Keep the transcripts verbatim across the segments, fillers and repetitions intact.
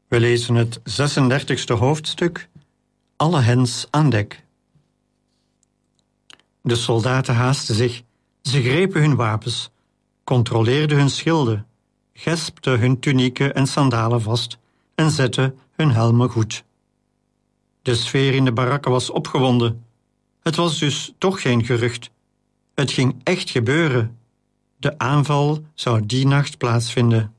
We lezen het zesendertigste hoofdstuk, Alle hens aan dek. De soldaten haasten zich, ze grepen hun wapens, controleerden hun schilden, gespten hun tunieken en sandalen vast en zetten hun helmen goed. De sfeer in de barakken was opgewonden. Het was dus toch geen gerucht. Het ging echt gebeuren. De aanval zou die nacht plaatsvinden.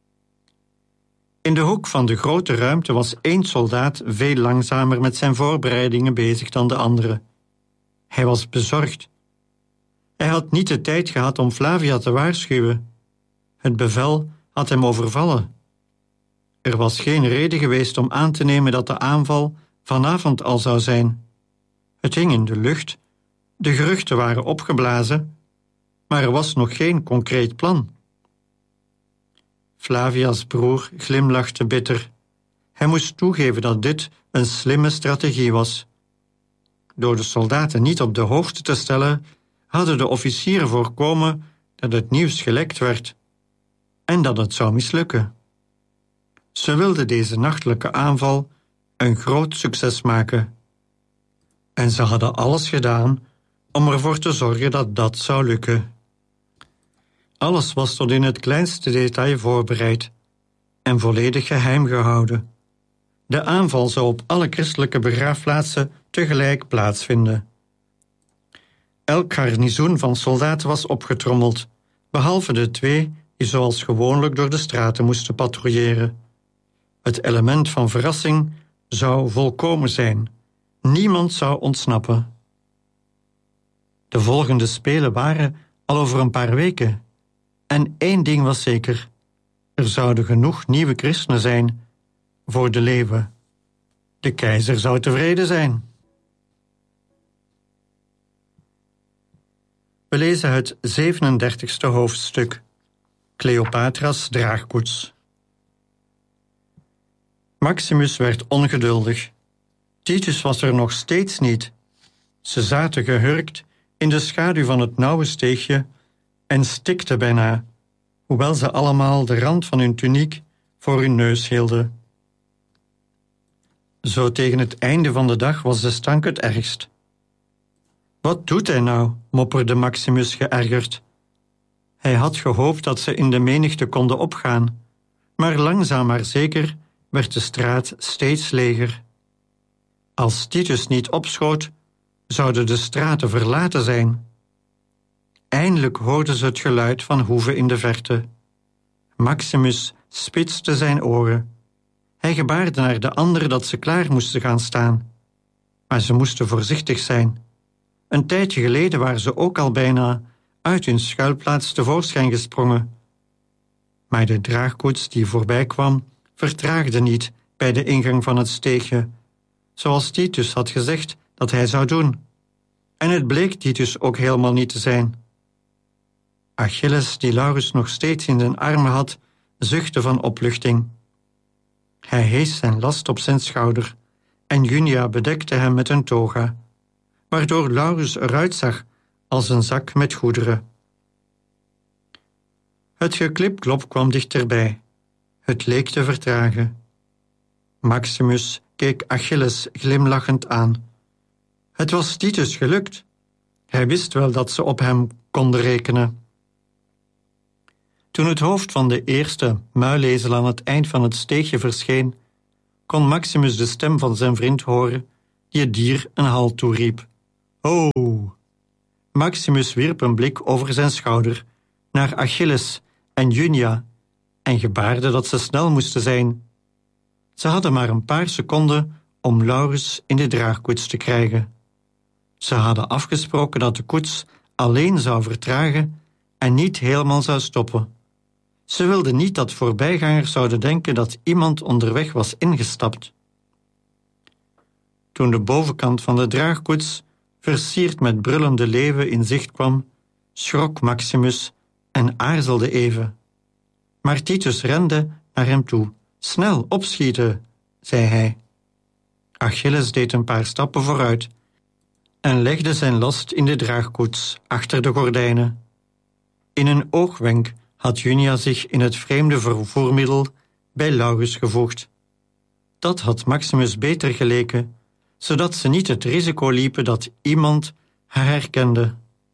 In de hoek van de grote ruimte was één soldaat veel langzamer met zijn voorbereidingen bezig dan de andere. Hij was bezorgd. Hij had niet de tijd gehad om Flavia te waarschuwen. Het bevel had hem overvallen. Er was geen reden geweest om aan te nemen dat de aanval vanavond al zou zijn. Het hing in de lucht, de geruchten waren opgeblazen, maar er was nog geen concreet plan. Flavia's broer glimlachte bitter. Hij moest toegeven dat dit een slimme strategie was. Door de soldaten niet op de hoogte te stellen, hadden de officieren voorkomen dat het nieuws gelekt werd en dat het zou mislukken. Ze wilden deze nachtelijke aanval een groot succes maken. En ze hadden alles gedaan om ervoor te zorgen dat dat zou lukken. Alles was tot in het kleinste detail voorbereid en volledig geheim gehouden. De aanval zou op alle christelijke begraafplaatsen tegelijk plaatsvinden. Elk garnizoen van soldaten was opgetrommeld, behalve de twee die zoals gewoonlijk door de straten moesten patrouilleren. Het element van verrassing zou volkomen zijn. Niemand zou ontsnappen. De volgende spelen waren al over een paar weken. En één ding was zeker. Er zouden genoeg nieuwe christenen zijn voor de leeuwen. De keizer zou tevreden zijn. We lezen het zevenendertigste hoofdstuk. Cleopatra's draagkoets. Maximus werd ongeduldig. Titus was er nog steeds niet. Ze zaten gehurkt in de schaduw van het nauwe steegje en stikten bijna, hoewel ze allemaal de rand van hun tuniek voor hun neus hielden. Zo tegen het einde van de dag was de stank het ergst. Wat doet hij nou, mopperde Maximus geërgerd. Hij had gehoopt dat ze in de menigte konden opgaan, maar langzaam maar zeker werd de straat steeds leger. Als Titus niet opschoot, zouden de straten verlaten zijn. Eindelijk hoorden ze het geluid van hoeven in de verte. Maximus spitste zijn oren. Hij gebaarde naar de anderen dat ze klaar moesten gaan staan. Maar ze moesten voorzichtig zijn. Een tijdje geleden waren ze ook al bijna uit hun schuilplaats tevoorschijn gesprongen. Maar de draagkoets die voorbij kwam, vertraagde niet bij de ingang van het steegje, zoals Titus had gezegd dat hij zou doen. En het bleek Titus ook helemaal niet te zijn. Achilles, die Laurus nog steeds in zijn armen had, zuchtte van opluchting. Hij hees zijn last op zijn schouder en Junia bedekte hem met een toga, waardoor Laurus eruit zag als een zak met goederen. Het geklipklop kwam dichterbij. Het leek te vertragen. Maximus keek Achilles glimlachend aan. Het was Titus gelukt. Hij wist wel dat ze op hem konden rekenen. Toen het hoofd van de eerste muilezel aan het eind van het steegje verscheen, kon Maximus de stem van zijn vriend horen, die het dier een halt toeriep. Oh! Maximus wierp een blik over zijn schouder naar Achilles en Junia en gebaarde dat ze snel moesten zijn. Ze hadden maar een paar seconden om Laurus in de draagkoets te krijgen. Ze hadden afgesproken dat de koets alleen zou vertragen en niet helemaal zou stoppen. Ze wilden niet dat voorbijgangers zouden denken dat iemand onderweg was ingestapt. Toen de bovenkant van de draagkoets, versierd met brullende leeuwen, in zicht kwam, schrok Maximus en aarzelde even. Maar Titus rende naar hem toe. Snel, opschieten, zei hij. Achilles deed een paar stappen vooruit en legde zijn last in de draagkoets achter de gordijnen. In een oogwenk had Junia zich in het vreemde vervoermiddel bij Laurus gevoegd. Dat had Maximus beter geleken, zodat ze niet het risico liepen dat iemand haar herkende.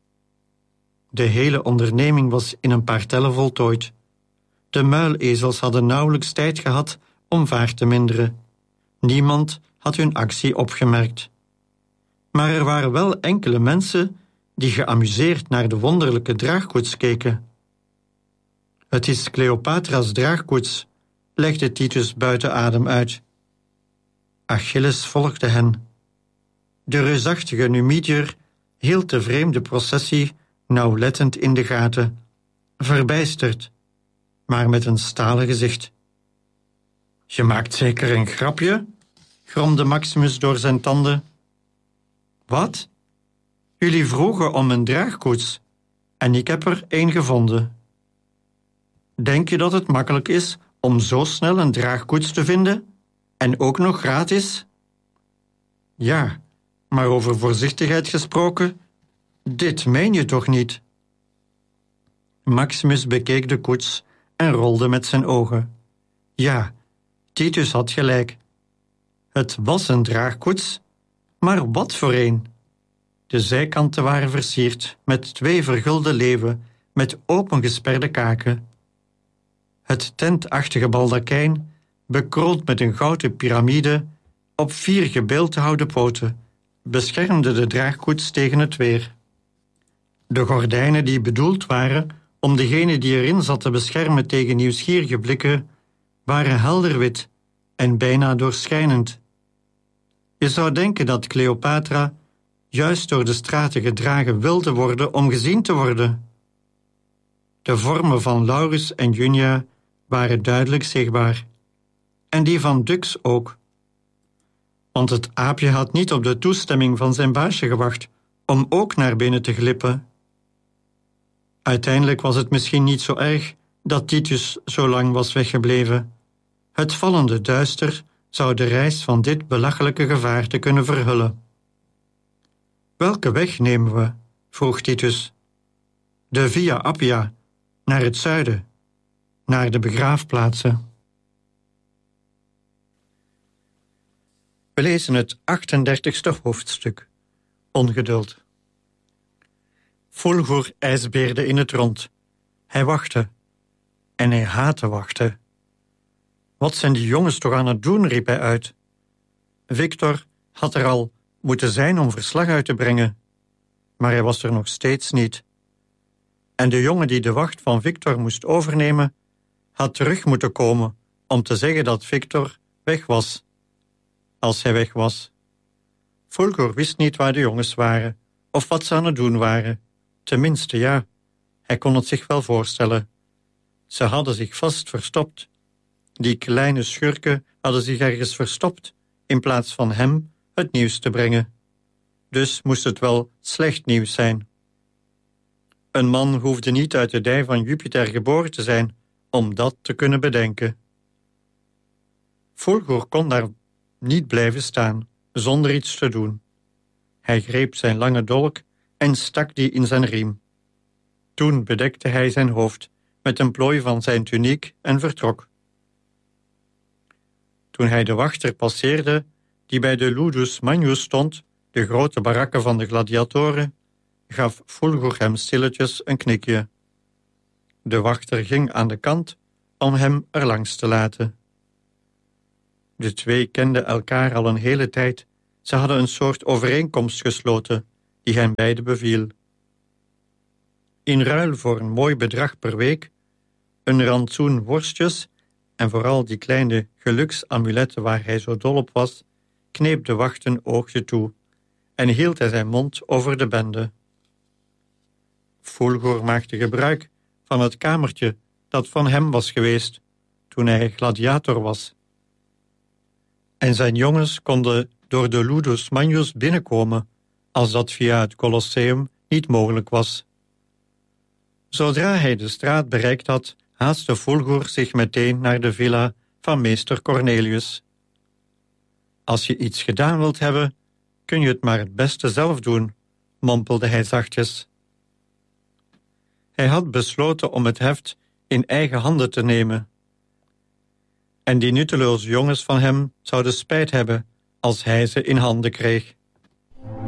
De hele onderneming was in een paar tellen voltooid. De muilezels hadden nauwelijks tijd gehad om vaart te minderen. Niemand had hun actie opgemerkt. Maar er waren wel enkele mensen die geamuseerd naar de wonderlijke draagkoets keken. Het is Cleopatra's draagkoets, legde Titus buiten adem uit. Achilles volgde hen. De reusachtige Numidiër hield de vreemde processie nauwlettend in de gaten, verbijsterd, maar met een stalen gezicht. Je maakt zeker een grapje? Gromde Maximus door zijn tanden. Wat? Jullie vroegen om een draagkoets en ik heb er een gevonden. Denk je dat het makkelijk is om zo snel een draagkoets te vinden en ook nog gratis? Ja, maar over voorzichtigheid gesproken, dit meen je toch niet? Maximus bekeek de koets en rolde met zijn ogen. Ja, Titus had gelijk. Het was een draagkoets, maar wat voor een? De zijkanten waren versierd met twee vergulde leeuwen met opengesperde kaken. Het tentachtige baldakijn, bekroond met een gouden piramide, op vier gebeeldhouwde poten, beschermde de draagkoets tegen het weer. De gordijnen die bedoeld waren om degene die erin zat te beschermen tegen nieuwsgierige blikken, waren helder wit en bijna doorschijnend. Je zou denken dat Cleopatra juist door de straten gedragen wilde worden om gezien te worden. De vormen van Laurus en Junia waren duidelijk zichtbaar. En die van Dux ook. Want het aapje had niet op de toestemming van zijn baasje gewacht om ook naar binnen te glippen. Uiteindelijk was het misschien niet zo erg dat Titus zo lang was weggebleven. Het vallende duister zou de reis van dit belachelijke gevaarte kunnen verhullen. Welke weg nemen we? Vroeg Titus. De Via Appia, naar het zuiden, naar de begraafplaatsen. We lezen het achtendertigste hoofdstuk, Ongeduld. Fulgur ijsbeerde in het rond. Hij wachtte. En hij haatte wachten. Wat zijn die jongens toch aan het doen, riep hij uit. Victor had er al moeten zijn om verslag uit te brengen. Maar hij was er nog steeds niet. En de jongen die de wacht van Victor moest overnemen, had terug moeten komen om te zeggen dat Victor weg was. Als hij weg was. Fulgur wist niet waar de jongens waren, of wat ze aan het doen waren. Tenminste, ja, hij kon het zich wel voorstellen. Ze hadden zich vast verstopt. Die kleine schurken hadden zich ergens verstopt, in plaats van hem het nieuws te brengen. Dus moest het wel slecht nieuws zijn. Een man hoefde niet uit de dij van Jupiter geboren te zijn om dat te kunnen bedenken. Fulgur kon daar niet blijven staan, zonder iets te doen. Hij greep zijn lange dolk en stak die in zijn riem. Toen bedekte hij zijn hoofd met een plooi van zijn tuniek en vertrok. Toen hij de wachter passeerde, die bij de Ludus Magnus stond, de grote barakken van de gladiatoren, gaf Fulgur hem stilletjes een knikje. De wachter ging aan de kant om hem erlangs te laten. De twee kenden elkaar al een hele tijd. Ze hadden een soort overeenkomst gesloten, die hen beiden beviel. In ruil voor een mooi bedrag per week, een rantsoen worstjes en vooral die kleine geluksamuletten waar hij zo dol op was, kneep de wacht een oogje toe en hield hij zijn mond over de bende. Fulgur maakte gebruik van het kamertje dat van hem was geweest toen hij gladiator was. En zijn jongens konden door de Ludus Magnus binnenkomen, als dat via het Colosseum niet mogelijk was. Zodra hij de straat bereikt had, haastte Fulgur zich meteen naar de villa van meester Cornelius. Als je iets gedaan wilt hebben, kun je het maar het beste zelf doen, mompelde hij zachtjes. Hij had besloten om het heft in eigen handen te nemen. En die nutteloze jongens van hem zouden spijt hebben als hij ze in handen kreeg.